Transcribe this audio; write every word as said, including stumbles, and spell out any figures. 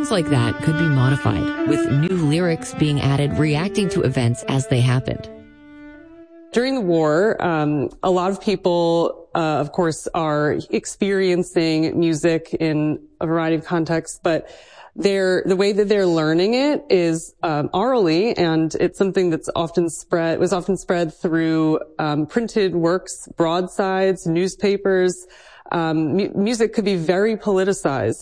songs like that could be modified, with new lyrics being added reacting to events as they happened. During the war, um, a lot of people, uh, of course, are experiencing music in a variety of contexts, but they're, the way that they're learning it is um, orally, and it's something that's often spread, was often spread through um, printed works, broadsides, newspapers. Um, mu- music could be very politicized.